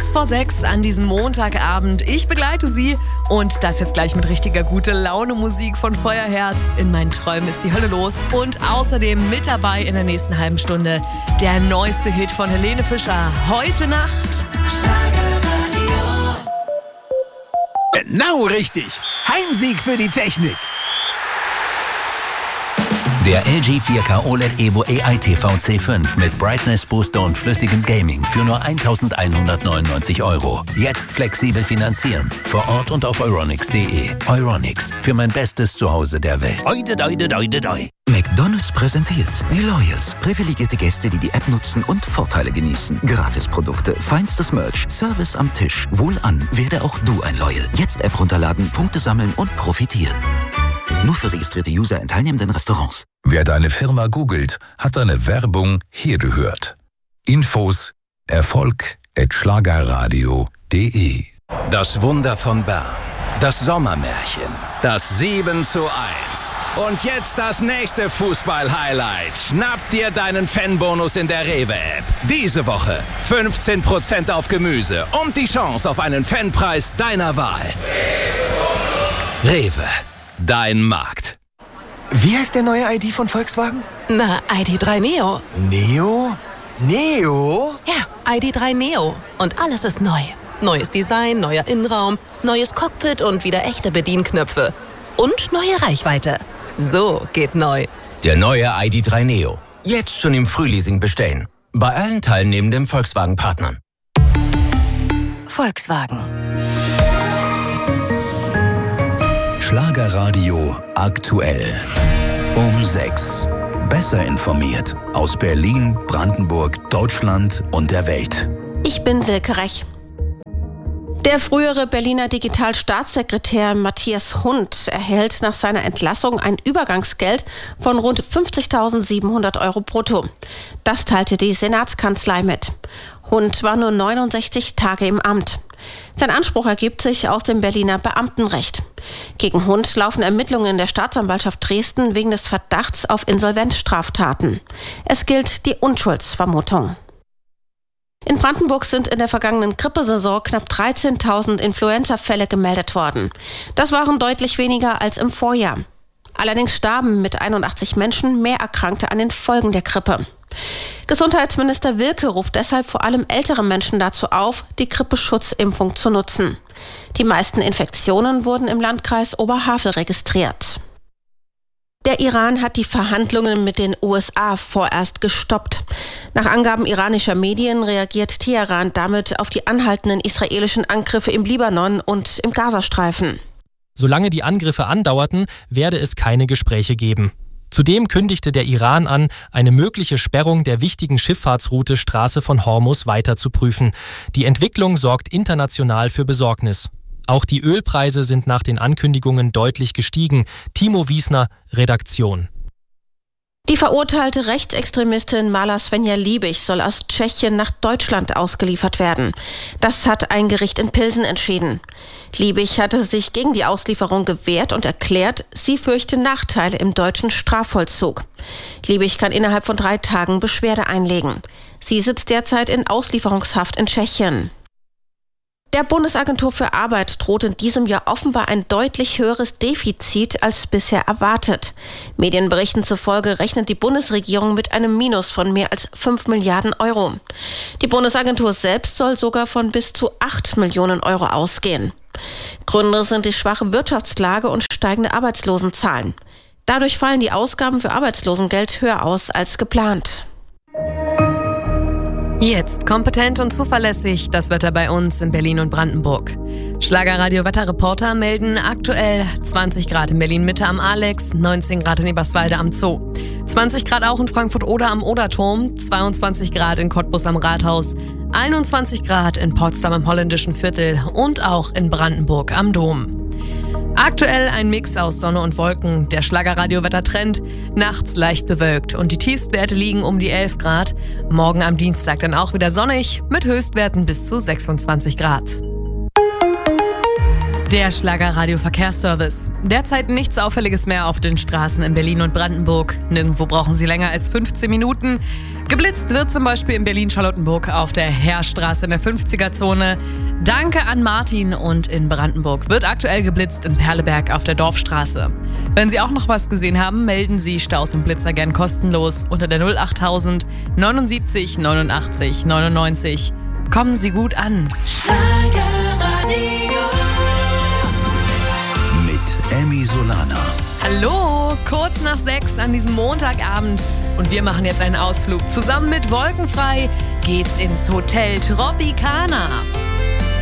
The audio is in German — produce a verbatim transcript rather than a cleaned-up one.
Kurz vor sechs an diesem Montagabend. Ich begleite Sie und das jetzt gleich mit richtiger gute Laune Musik von Feuerherz. In meinen Träumen ist die Hölle los. Und außerdem mit dabei in der nächsten halben Stunde der neueste Hit von Helene Fischer. Heute Nacht. Genau richtig. Heimsieg für die Technik. Der L G vier K O L E D Evo A I T V C fünf mit Brightness Booster und flüssigem Gaming für nur eintausendeinhundertneunundneunzig Euro. Jetzt flexibel finanzieren. Vor Ort und auf euronics punkt de. Euronics, für mein bestes Zuhause der Welt. Oide, oide, oide, oide. McDonald's präsentiert die Loyals. Privilegierte Gäste, die die App nutzen und Vorteile genießen. Gratisprodukte, feinstes Merch, Service am Tisch. Wohlan, werde auch du ein Loyal. Jetzt App runterladen, Punkte sammeln und profitieren. Nur für registrierte User in teilnehmenden Restaurants. Wer deine Firma googelt, hat deine Werbung hier gehört. Infos erfolg at schlagerradio punkt de. Das Wunder von Bern. Das Sommermärchen. Das sieben zu eins. Und jetzt das nächste Fußball-Highlight. Schnapp dir deinen Fanbonus in der Rewe-App. Diese Woche fünfzehn Prozent auf Gemüse und die Chance auf einen Fanpreis deiner Wahl. Rewe. Dein Markt. Wie heißt der neue I D von Volkswagen? Na, I D drei Neo. Neo? Neo? Ja, I D drei Neo. Und alles ist neu. Neues Design, neuer Innenraum, neues Cockpit und wieder echte Bedienknöpfe. Und neue Reichweite. So geht neu. Der neue I D drei Neo. Jetzt schon im Frühleasing bestellen. Bei allen teilnehmenden Volkswagen-Partnern. Volkswagen. Schlagerradio aktuell. Um sechs. Besser informiert. Aus Berlin, Brandenburg, Deutschland und der Welt. Ich bin Silke Rech. Der frühere Berliner Digitalstaatssekretär Matthias Hund erhält nach seiner Entlassung ein Übergangsgeld von rund fünfzigtausendsiebenhundert Euro brutto. Das teilte die Senatskanzlei mit. Hund war nur neunundsechzig Tage im Amt. Sein Anspruch ergibt sich aus dem Berliner Beamtenrecht. Gegen Hund laufen Ermittlungen der Staatsanwaltschaft Dresden wegen des Verdachts auf Insolvenzstraftaten. Es gilt die Unschuldsvermutung. In Brandenburg sind in der vergangenen Grippesaison knapp dreizehntausend Influenza-Fälle gemeldet worden. Das waren deutlich weniger als im Vorjahr. Allerdings starben mit einundachtzig Menschen mehr Erkrankte an den Folgen der Grippe. Gesundheitsminister Wilke ruft deshalb vor allem ältere Menschen dazu auf, die Grippeschutzimpfung zu nutzen. Die meisten Infektionen wurden im Landkreis Oberhavel registriert. Der Iran hat die Verhandlungen mit den U S A vorerst gestoppt. Nach Angaben iranischer Medien reagiert Teheran damit auf die anhaltenden israelischen Angriffe im Libanon und im Gazastreifen. Solange die Angriffe andauerten, werde es keine Gespräche geben. Zudem kündigte der Iran an, eine mögliche Sperrung der wichtigen Schifffahrtsroute Straße von Hormuz weiter zu prüfen. Die Entwicklung sorgt international für Besorgnis. Auch die Ölpreise sind nach den Ankündigungen deutlich gestiegen. Timo Wiesner, Redaktion. Die verurteilte Rechtsextremistin Mala Svenja Liebig soll aus Tschechien nach Deutschland ausgeliefert werden. Das hat ein Gericht in Pilsen entschieden. Liebig hatte sich gegen die Auslieferung gewehrt und erklärt, sie fürchte Nachteile im deutschen Strafvollzug. Liebig kann innerhalb von drei Tagen Beschwerde einlegen. Sie sitzt derzeit in Auslieferungshaft in Tschechien. Der Bundesagentur für Arbeit droht in diesem Jahr offenbar ein deutlich höheres Defizit als bisher erwartet. Medienberichten zufolge rechnet die Bundesregierung mit einem Minus von mehr als fünf Milliarden Euro. Die Bundesagentur selbst soll sogar von bis zu acht Millionen Euro ausgehen. Gründe sind die schwache Wirtschaftslage und steigende Arbeitslosenzahlen. Dadurch fallen die Ausgaben für Arbeitslosengeld höher aus als geplant. Jetzt kompetent und zuverlässig das Wetter bei uns in Berlin und Brandenburg. Schlagerradio-Wetterreporter melden aktuell zwanzig Grad in Berlin-Mitte am Alex, neunzehn Grad in Eberswalde am Zoo, zwanzig Grad auch in Frankfurt-Oder am Oderturm, zweiundzwanzig Grad in Cottbus am Rathaus, einundzwanzig Grad in Potsdam am Holländischen Viertel und auch in Brandenburg am Dom. Aktuell ein Mix aus Sonne und Wolken, der Schlagerradio-Wettertrend, nachts leicht bewölkt und die Tiefstwerte liegen um die elf Grad. Morgen am Dienstag dann auch wieder sonnig mit Höchstwerten bis zu sechsundzwanzig Grad. Der Schlagerradio-Verkehrsservice. Derzeit nichts Auffälliges mehr auf den Straßen in Berlin und Brandenburg. Nirgendwo brauchen Sie länger als fünfzehn Minuten. Geblitzt wird zum Beispiel in Berlin-Charlottenburg auf der Heerstraße in der fünfziger-Zone. Danke an Martin. Und in Brandenburg wird aktuell geblitzt in Perleberg auf der Dorfstraße. Wenn Sie auch noch was gesehen haben, melden Sie Staus und Blitzer gern kostenlos unter der null achttausend neunundsiebzig neunundachtzig neunundneunzig. Kommen Sie gut an. Mit Emmy Solana. Hallo, kurz nach sechs an diesem Montagabend. Und wir machen jetzt einen Ausflug. Zusammen mit Wolkenfrei geht's ins Hotel Tropicana.